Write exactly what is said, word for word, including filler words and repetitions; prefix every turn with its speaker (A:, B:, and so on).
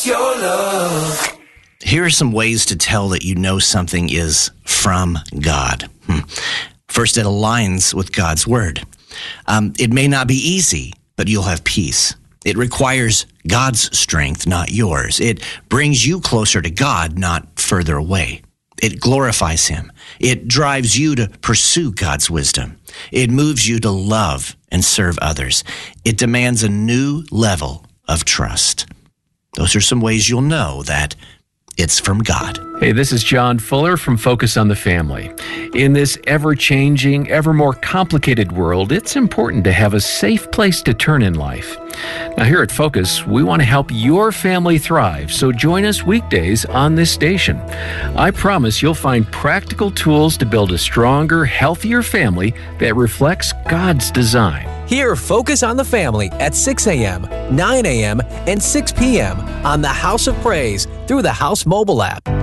A: Your love.
B: Here are some ways to tell that you know something is from God. Hmm. First, it aligns with God's word. Um, it may not be easy, but you'll have peace. It requires God's strength, not yours. It brings you closer to God, not further away. It glorifies him. It drives you to pursue God's wisdom. It moves you to love and serve others. It demands a new level of trust. Those are some ways you'll know that it's from God.
C: Hey, this is John Fuller from Focus on the Family. In this ever-changing, ever more complicated world, it's important to have a safe place to turn in life. Now, here at Focus, we want to help your family thrive, so join us weekdays on this station. I promise you'll find practical tools to build a stronger, healthier family that reflects God's design.
D: Hear Focus on the Family at six a.m., nine a.m., and six p.m. on the House of Praise through the House mobile app.